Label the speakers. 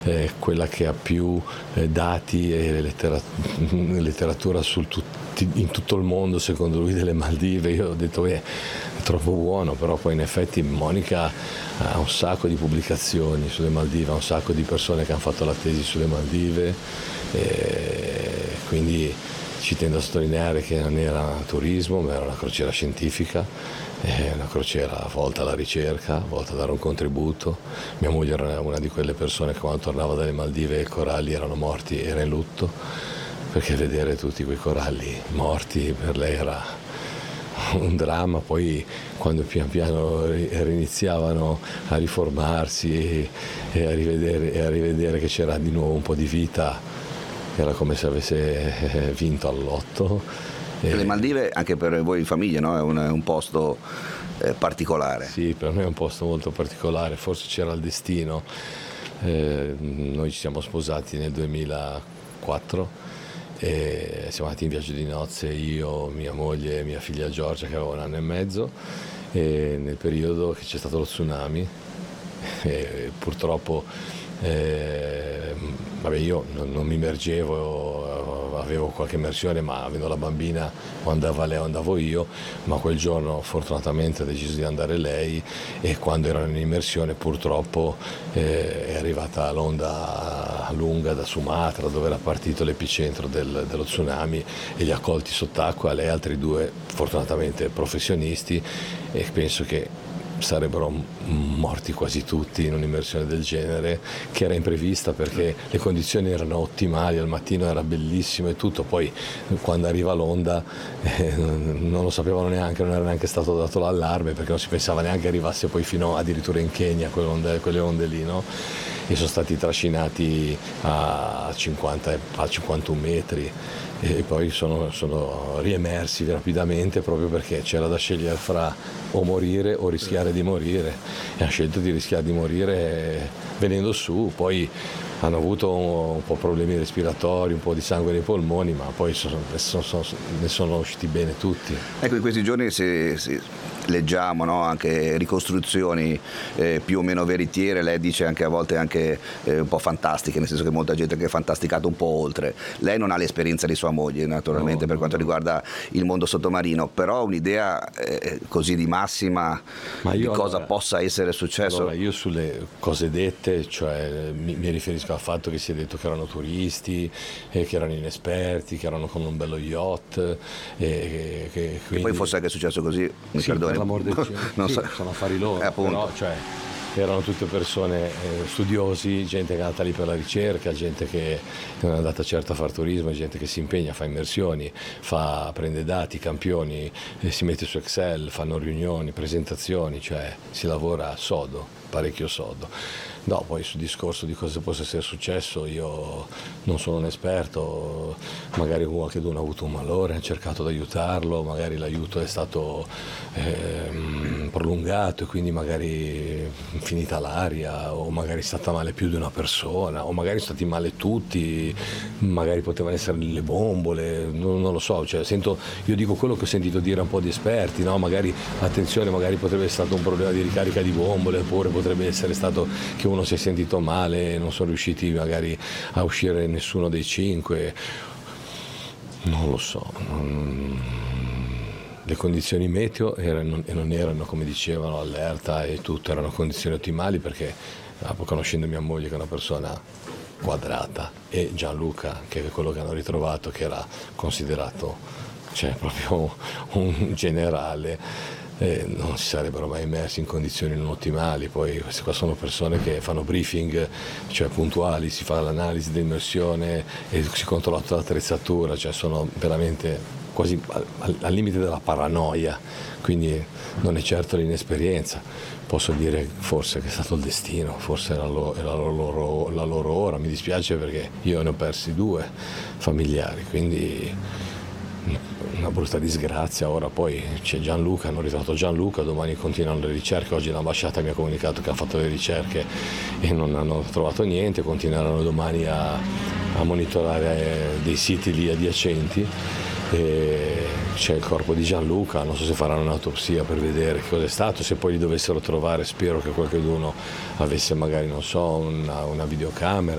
Speaker 1: quella che ha più dati e letteratura in tutto il mondo secondo lui delle Maldive. Io ho detto è troppo buono, però poi in effetti Monica ha un sacco di pubblicazioni sulle Maldive, ha un sacco di persone che hanno fatto la tesi sulle Maldive, quindi ci tendo a sottolineare che non era turismo, ma era una crociera scientifica, una crociera volta alla ricerca, volta a dare un contributo. Mia moglie era una di quelle persone che quando tornava dalle Maldive i coralli erano morti, era in lutto, perché vedere tutti quei coralli morti per lei era un dramma. Poi quando pian piano riniziavano a riformarsi e a rivedere che c'era di nuovo un po' di vita, era come se avesse vinto al lotto.
Speaker 2: Le Maldive anche per voi in famiglia, no? È un posto particolare.
Speaker 1: Sì, per me è un posto molto particolare, forse c'era il destino. Noi ci siamo sposati nel 2004 e siamo andati in viaggio di nozze, io, mia moglie e mia figlia Giorgia che aveva 1 anno e mezzo, e nel periodo che c'è stato lo tsunami, e purtroppo io non mi immergevo, avevo qualche immersione, ma avendo la bambina o andava lei o andavo io, ma quel giorno fortunatamente ha deciso di andare lei, e quando erano in immersione purtroppo è arrivata l'onda lunga da Sumatra, dove era partito l'epicentro dello tsunami, e li ha colti sott'acqua, lei e altri 2 fortunatamente professionisti, e penso che sarebbero morti quasi tutti in un'immersione del genere, che era imprevista perché le condizioni erano ottimali, al mattino era bellissimo e tutto, poi quando arriva l'onda non lo sapevano neanche, non era neanche stato dato l'allarme, perché non si pensava neanche arrivasse poi fino addirittura in Kenya quelle onde lì, no? E sono stati trascinati a 51 metri e poi sono riemersi rapidamente, proprio perché c'era da scegliere fra o morire o rischiare di morire, e ha scelto di rischiare di morire venendo su. Poi hanno avuto un po' problemi respiratori, un po' di sangue nei polmoni, ma poi ne sono usciti bene tutti.
Speaker 2: Ecco, in questi giorni leggiamo, no? Anche ricostruzioni più o meno veritiere, lei dice anche a volte anche un po' fantastiche, nel senso che molta gente che ha fantasticato un po' oltre. Lei non ha l'esperienza di sua moglie naturalmente, per quanto riguarda il mondo sottomarino, però ha un'idea così di massima di cosa possa essere successo.
Speaker 1: Allora, io sulle cose dette, cioè mi riferisco al fatto che si è detto che erano turisti, che erano inesperti, che erano con un bello yacht, quindi...
Speaker 2: E poi fosse anche successo così, mi perdoni.
Speaker 1: Per l'amor del cielo, sì, sono affari loro, però cioè, erano tutte persone studiosi, gente che è andata lì per la ricerca, gente che non è andata certo a far turismo, gente che si impegna, fa immersioni, prende dati, campioni, si mette su Excel, fanno riunioni, presentazioni, cioè si lavora sodo, parecchio sodo. No, poi sul discorso di cosa possa essere successo io non sono un esperto, magari qualcuno ha avuto un malore, ha cercato di aiutarlo, magari l'aiuto è stato prolungato e quindi magari finita l'aria, o magari è stata male più di una persona, o magari sono stati male tutti, magari potevano essere le bombole, non lo so, cioè, io dico quello che ho sentito dire un po' di esperti, no? Magari attenzione, magari potrebbe essere stato un problema di ricarica di bombole, oppure potrebbe essere stato che uno si è sentito male e non sono riusciti magari a uscire nessuno dei 5, non lo so. Le condizioni meteo non erano, come dicevano, allerta e tutto, erano condizioni ottimali, perché conoscendo mia moglie che è una persona quadrata, e Gianluca che è quello che hanno ritrovato, che era considerato proprio un generale, non si sarebbero mai immersi in condizioni non ottimali. Poi queste qua sono persone che fanno briefing, cioè puntuali, si fa l'analisi dell'immersione e si controlla tutta l'attrezzatura, cioè sono veramente quasi al limite della paranoia, quindi non è certo l'inesperienza. Posso dire forse che è stato il destino, forse era la loro ora. Mi dispiace perché io ne ho persi 2 familiari, quindi una brutta disgrazia. Ora poi c'è Gianluca, hanno ritrovato Gianluca, domani continuano le ricerche, oggi l'ambasciata mi ha comunicato che hanno fatto le ricerche e non hanno trovato niente, continueranno domani a monitorare dei siti lì adiacenti. E c'è il corpo di Gianluca, non so se faranno un'autopsia per vedere che cosa è stato, se poi li dovessero trovare spero che qualcuno avesse magari, non so, una videocamera